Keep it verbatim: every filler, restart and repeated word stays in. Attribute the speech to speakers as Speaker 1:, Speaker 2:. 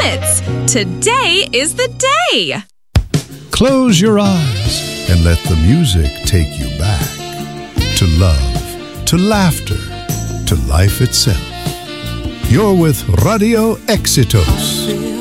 Speaker 1: limits. Today is the day.
Speaker 2: Close your eyes and let the music take you back to love, to laughter, to life itself. You're with Radio Éxitos.